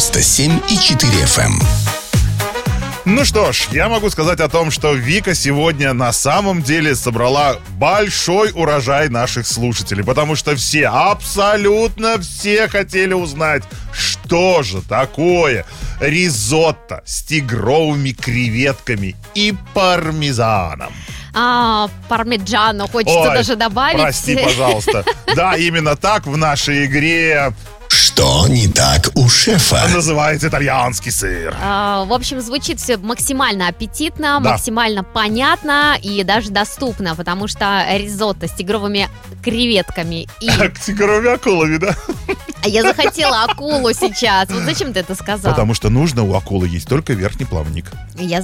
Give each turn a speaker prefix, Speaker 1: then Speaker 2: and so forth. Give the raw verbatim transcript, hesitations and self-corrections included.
Speaker 1: девяносто семь и четыре эф эм.
Speaker 2: Ну что ж, я могу сказать о том, что Вика сегодня на самом деле собрала большой урожай наших слушателей, потому что все, абсолютно все хотели узнать, что же такое ризотто с тигровыми креветками и пармезаном.
Speaker 3: А, пармиджано хочется
Speaker 2: Ой,
Speaker 3: даже добавить.
Speaker 2: Прости, пожалуйста. Да, именно так в нашей игре
Speaker 1: Что не так у шефа?
Speaker 2: называется итальянский сыр.
Speaker 3: А, в общем, звучит все максимально аппетитно,
Speaker 2: Да.
Speaker 3: максимально понятно и даже доступно, потому что ризотто с тигровыми креветками и...
Speaker 2: К тигровыми акулами, да?
Speaker 3: Я захотела акулу сейчас. Вот зачем ты это сказал?
Speaker 2: Потому что нужно у акулы есть только верхний плавник.
Speaker 3: Я